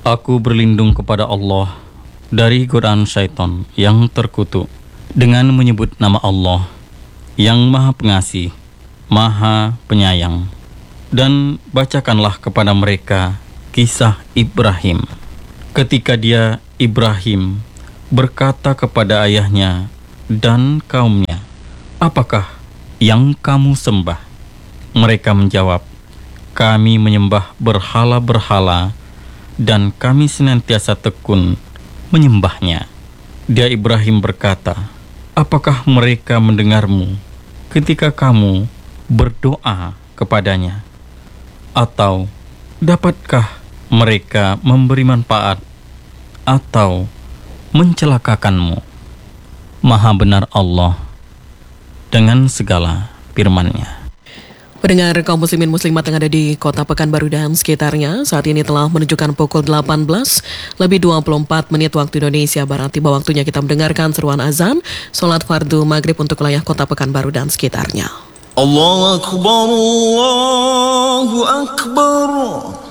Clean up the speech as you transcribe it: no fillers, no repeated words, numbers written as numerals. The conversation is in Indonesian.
Aku berlindung kepada Allah dari godaan syaitan yang terkutuk dengan menyebut nama Allah yang Maha Pengasih, Maha Penyayang. Dan bacakanlah kepada mereka kisah Ibrahim. Ketika dia, Ibrahim, berkata kepada ayahnya dan kaumnya, "Apakah yang kamu sembah?" Mereka menjawab, "Kami menyembah berhala-berhala dan kami senantiasa tekun menyembahnya." Dia Ibrahim berkata, "Apakah mereka mendengarmu ketika kamu berdoa kepadanya? Atau dapatkah mereka memberi manfaat atau mencelakakanmu?" Maha benar Allah dengan segala firman-Nya. Pendengar kaum muslimin muslimat yang ada di Kota Pekanbaru dan sekitarnya, saat ini telah menunjukkan pukul 18 lebih 24 menit waktu Indonesia Barat. Tiba waktunya kita mendengarkan seruan azan salat fardu maghrib untuk wilayah Kota Pekanbaru dan sekitarnya. Allahu Akbar, Allahu Akbar.